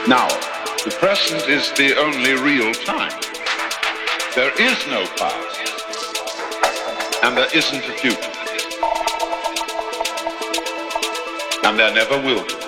Now, the present is the only real time. There is no past, and there isn't a future, and there never will be.